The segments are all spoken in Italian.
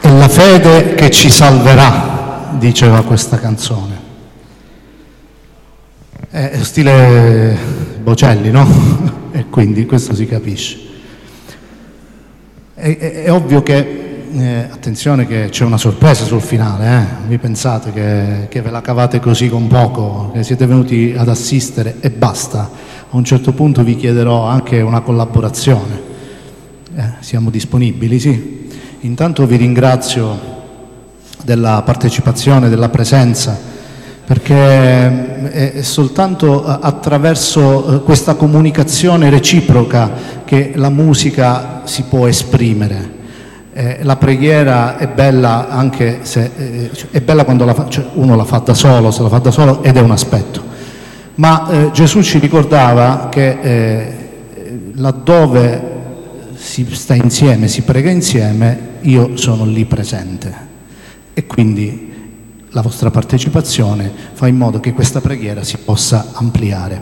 È la fede che ci salverà, diceva questa canzone. È stile Bocelli, no? E quindi questo si capisce. È ovvio che, attenzione che c'è una sorpresa sul finale, vi pensate che ve la cavate così con poco, che siete venuti ad assistere e basta. A un certo punto vi chiederò anche una collaborazione. Siamo disponibili, sì. Intanto vi ringrazio della partecipazione, della presenza, perché è soltanto attraverso questa comunicazione reciproca che la musica si può esprimere. La preghiera è bella anche se è bella quando uno la fa da solo, se la fa da solo, ed è un aspetto. Ma Gesù ci ricordava che laddove si sta insieme, si prega insieme, io sono lì presente. E quindi la vostra partecipazione fa in modo che questa preghiera si possa ampliare.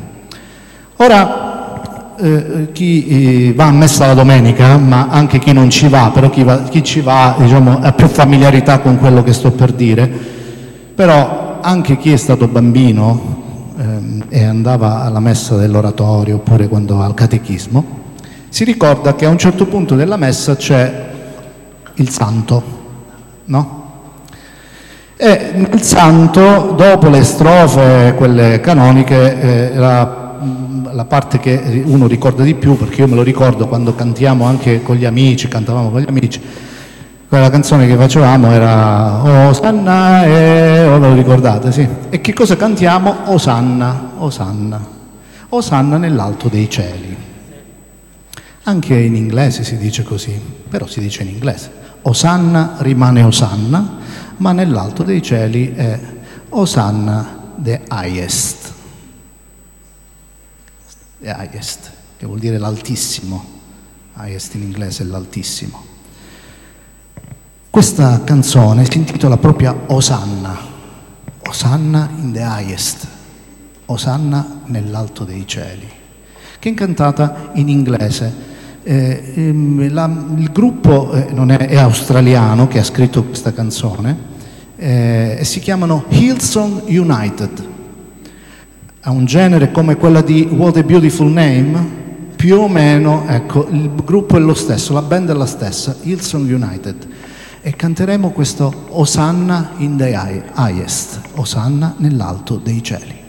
Ora, chi va a messa la domenica, ma anche chi non ci va, però chi ci va, diciamo, ha più familiarità con quello che sto per dire, però anche chi è stato bambino e andava alla messa dell'oratorio oppure quando va al catechismo, si ricorda che a un certo punto della messa c'è il santo, no? E nel santo, dopo le strofe, quelle canoniche, la parte che uno ricorda di più, perché io me lo ricordo quando cantiamo anche con gli amici, cantavamo con gli amici, quella canzone che facevamo era Osanna, ve lo ricordate, sì? E che cosa cantiamo? Osanna, Osanna, Osanna nell'alto dei cieli. Anche in inglese si dice così, però si dice in inglese. Osanna rimane Osanna, ma nell'alto dei cieli è Osanna the highest. The highest, che vuol dire l'altissimo. Highest in inglese è l'altissimo. Questa canzone si intitola proprio Osanna. Osanna in the highest. Osanna nell'alto dei cieli. Che è cantata in inglese. Il gruppo è australiano che ha scritto questa canzone e si chiamano Hillsong United. Ha un genere come quella di What a Beautiful Name, più o meno, ecco, il gruppo è lo stesso, la band è la stessa, Hillsong United, e canteremo questo Osanna in the highest, Osanna nell'alto dei cieli.